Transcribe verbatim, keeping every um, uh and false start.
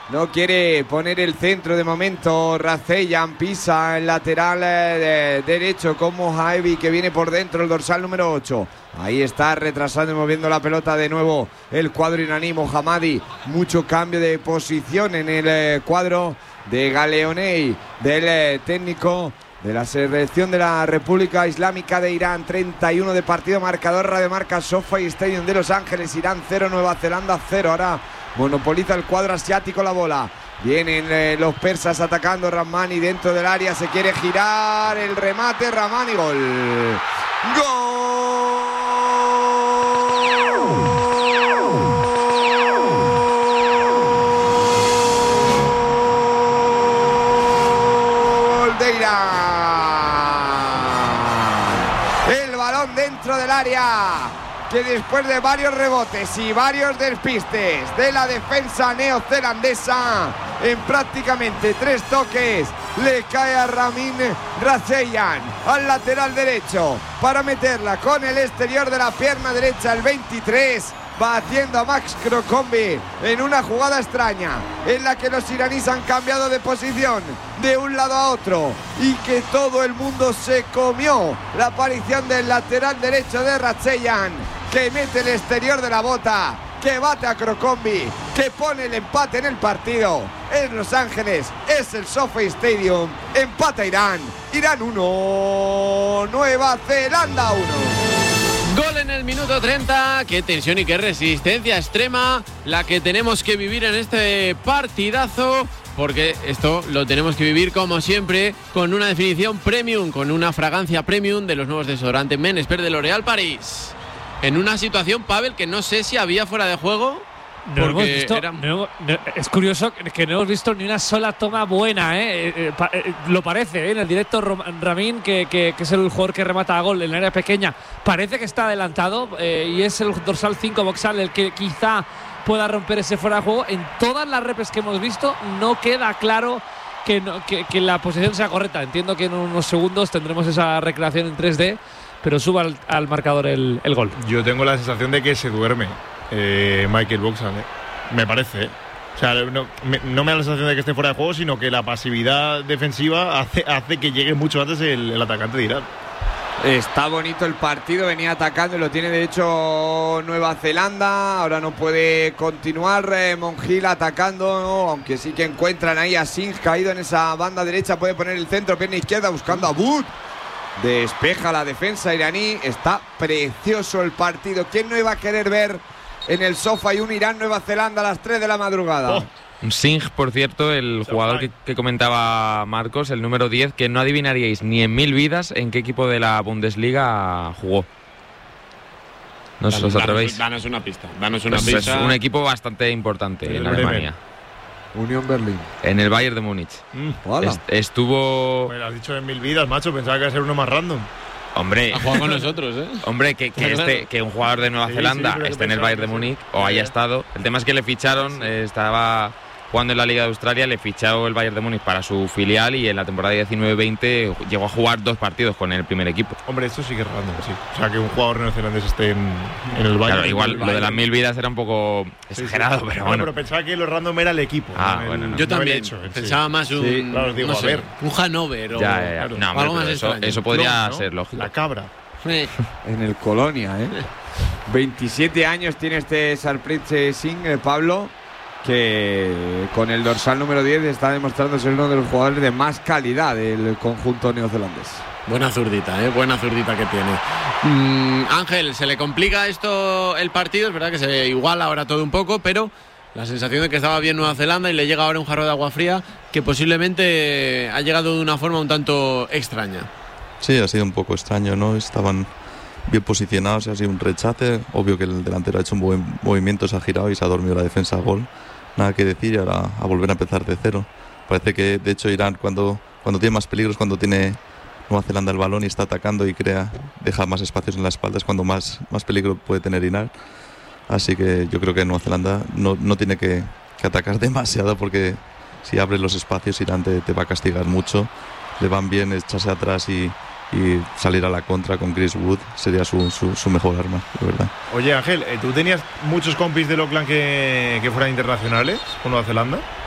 No quiere poner el centro de momento. Raceyan pisa el lateral eh, de derecho con Mohaevi, que viene por dentro, el dorsal número ocho. Ahí está retrasando y moviendo la pelota de nuevo el cuadro iraní. Mohammadi, mucho cambio de posición en el eh, cuadro de Galeonei, del eh, técnico de la selección de la República Islámica de Irán. Treinta y uno de partido, marcador radiomarca SoFi Stadium de Los Ángeles. Irán cero, Nueva Zelanda cero. Ahora monopoliza el cuadro asiático la bola. Vienen eh, los persas atacando. Rahmani dentro del área, se quiere girar, el remate, Rahmani, gol. ¡Gol! De Irán. El balón dentro del área, que después de varios rebotes y varios despistes de la defensa neozelandesa, en prácticamente tres toques le cae a Ramin Raceyan al lateral derecho para meterla con el exterior de la pierna derecha, el veintitrés, batiendo a Max Krokombi en una jugada extraña en la que los iraníes han cambiado de posición de un lado a otro y que todo el mundo se comió la aparición del lateral derecho de Raceyan, que mete el exterior de la bota, que bate a Krokombi, que pone el empate en el partido. En Los Ángeles es el SoFi Stadium. Empata Irán. Irán uno, Nueva Zelanda uno. Gol en el minuto treinta. Qué tensión y qué resistencia extrema la que tenemos que vivir en este partidazo, porque esto lo tenemos que vivir como siempre con una definición premium, con una fragancia premium de los nuevos desodorantes Men Expert de L'Oréal Paris. En una situación, Pavel, que no sé si había fuera de juego. No hemos porque visto, era... no, no, es curioso que no hemos visto ni una sola toma buena, ¿eh? Eh, pa, eh, lo parece, ¿eh? En el directo Ramin, que, que, que es el jugador que remata a gol en el área pequeña, parece que está adelantado eh, y es el dorsal cinco Boxal el que quizá pueda romper ese fuera de juego. En todas las repes que hemos visto no queda claro que, no, que, que la posición sea correcta. Entiendo que en unos segundos tendremos esa recreación en tres D, pero suba al, al marcador el, el gol. Yo tengo la sensación de que se duerme eh, Michael Boxall, ¿eh? Me parece, ¿eh? O sea, no me, no me da la sensación de que esté fuera de juego, sino que la pasividad defensiva hace, hace que llegue mucho antes el, el atacante de Irán. Está bonito el partido, venía atacando y lo tiene de hecho Nueva Zelanda. Ahora no puede continuar eh, Monjil atacando, ¿no? Aunque sí que encuentran ahí a Singh caído en esa banda derecha. Puede poner el centro, pierna izquierda, buscando a Wood. Despeja la defensa iraní. Está precioso el partido. ¿Quién no iba a querer ver en el SoFi un Irán-Nueva Zelanda a las tres de la madrugada? Oh. Singh, por cierto, el jugador que, que comentaba Marcos, el número diez, que no adivinaríais ni en mil vidas en qué equipo de la Bundesliga jugó. ¿No os, os atrevéis? Danos, danos una pista. Danos una Pues pista. es un equipo bastante importante El en Bremen. Alemania. Unión Berlín. En el Bayern de Múnich. Mm. Est- estuvo... Me lo has dicho en mil vidas, macho. Pensaba que iba a ser uno más random. Hombre, Ha jugado con nosotros, ¿eh? hombre que, que, Claro. este, que un jugador de Nueva Sí, Zelanda sí, pero que esté en el pensaba Bayern de que sí. Múnich o Ya, haya ya. estado. El tema es que le ficharon, eh, estaba jugando en la Liga de Australia, le fichó el Bayern de Múnich para su filial y en la temporada diecinueve veinte llegó a jugar dos partidos con el primer equipo. Hombre, esto sí que es random, sí. O sea, que un jugador neozelandés esté en, en el Bayern. Claro, igual En el lo de las Bayern. mil vidas era un poco Sí, exagerado, sí. pero No, bueno. pero pensaba que lo random era el equipo. Ah, no el- bueno, no. no Yo el también. hecho en sí. Pensaba más un. Sí, claro, os digo, no a sé, ver. un Hanover o. Ya, ya, ya. claro, No, hombre, algo más pero eso, extraño. eso podría ¿no? ser lógico. La cabra. Eh, En el Colonia, ¿eh? veintisiete años tiene este Sarpreet Singh, eh, Pablo, que con el dorsal número diez está demostrando ser uno de los jugadores de más calidad del conjunto neozelandés. Buena zurdita, ¿eh? Buena zurdita que tiene. Mm, Ángel, se le complica esto el partido. Es verdad que se iguala ahora todo un poco, pero la sensación de que estaba bien Nueva Zelanda y le llega ahora un jarro de agua fría que posiblemente ha llegado de una forma un tanto extraña. Sí, ha sido un poco extraño, ¿no? Estaban bien posicionados, ha sido un rechace. Obvio que el delantero ha hecho un buen movimiento, se ha girado y se ha dormido la defensa a gol. Nada que decir y ahora a volver a empezar de cero. Parece que, de hecho, Irán cuando, cuando tiene más peligros, cuando tiene Nueva Zelanda el balón y está atacando y crea, deja más espacios en la espalda, es cuando más, más peligro puede tener Irán. Así que yo creo que Nueva Zelanda no, no tiene que, que atacar demasiado, porque si abre los espacios Irán te, te va a castigar mucho. Le van bien echarse atrás y, y salir a la contra con Chris Wood sería su, su, su mejor arma, de verdad. Oye, Ángel, ¿tú tenías muchos compis del Auckland que, que fueran internacionales con Nueva Zelanda?